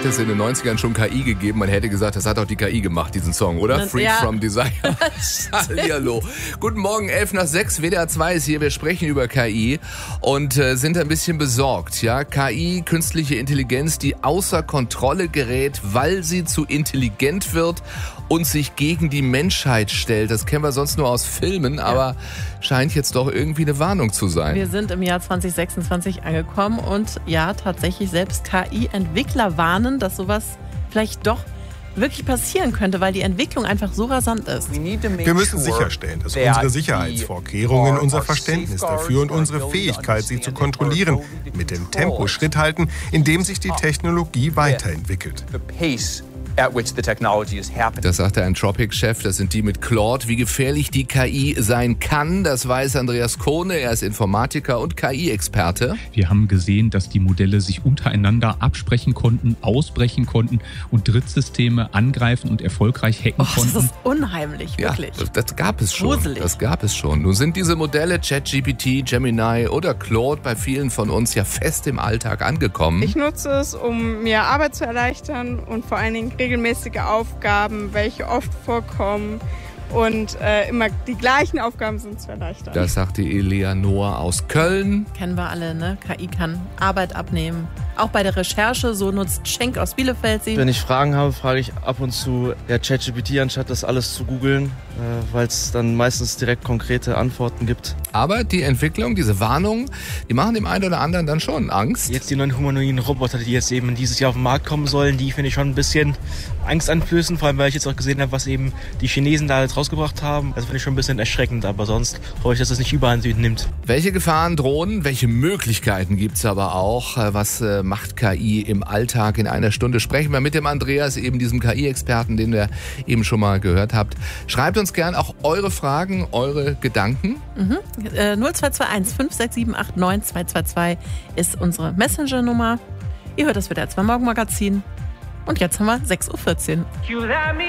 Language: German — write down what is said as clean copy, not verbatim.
hätte es in den 90ern schon KI gegeben, man hätte gesagt, das hat auch die KI gemacht, diesen Song, oder? Free from Desire. Hallihallo. Guten Morgen, 5:11, WDR 2 ist hier, wir sprechen über KI und sind ein bisschen besorgt. Ja? KI, künstliche Intelligenz, die außer Kontrolle gerät, weil sie zu intelligent wird und sich gegen die Menschheit stellt. Das kennen wir sonst nur aus Filmen, aber scheint jetzt doch irgendwie eine Warnung zu sein. Wir sind im Jahr 2026 angekommen und ja, tatsächlich selbst KI-Entwickler warnen, dass sowas vielleicht doch wirklich passieren könnte, weil die Entwicklung einfach so rasant ist. Wir müssen sicherstellen, dass unsere Sicherheitsvorkehrungen, unser Verständnis dafür und unsere Fähigkeit, sie zu kontrollieren, mit dem Tempo Schritt halten, in dem sich die Technologie weiterentwickelt. Das sagt der Anthropic-Chef, das sind die mit Claude. Wie gefährlich die KI sein kann, das weiß Andreas Kohne. Er ist Informatiker und KI-Experte. Wir haben gesehen, dass die Modelle sich untereinander absprechen konnten, ausbrechen konnten und Drittsysteme angreifen und erfolgreich hacken konnten. Das ist unheimlich, wirklich. Ja, das gab es schon. Gruselig. Das gab es schon. Nun sind diese Modelle ChatGPT, Gemini oder Claude bei vielen von uns ja fest im Alltag angekommen. Ich nutze es, um mir Arbeit zu erleichtern und vor allen Dingen regelmäßige Aufgaben, welche oft vorkommen und immer die gleichen Aufgaben sind zu erleichtern. Das sagte Eleanor aus Köln. Kennen wir alle, ne? KI kann Arbeit abnehmen. Auch bei der Recherche, so nutzt Schenk aus Bielefeld sie. Wenn ich Fragen habe, frage ich ab und zu ChatGPT, anstatt das alles zu googeln, weil es dann meistens direkt konkrete Antworten gibt. Aber die Entwicklung, diese Warnungen, die machen dem einen oder anderen dann schon Angst. Jetzt die neuen humanoiden Roboter, die jetzt eben dieses Jahr auf den Markt kommen sollen, die finde ich schon ein bisschen angsteinflößend, vor allem weil ich jetzt auch gesehen habe, was eben die Chinesen da jetzt rausgebracht haben. Das finde ich schon ein bisschen erschreckend, aber sonst hoffe ich, dass es nicht überall nimmt. Welche Gefahren drohen, welche Möglichkeiten gibt es aber auch? Was macht KI im Alltag? In einer Stunde sprechen wir mit dem Andreas, eben diesem KI-Experten, den wir eben schon mal gehört habt. Schreibt uns gern auch eure Fragen, eure Gedanken. 0221 567 89222 ist unsere Messenger-Nummer. Ihr hört das WDR 2 Morgenmagazin. Und jetzt haben wir 6:14 Uhr.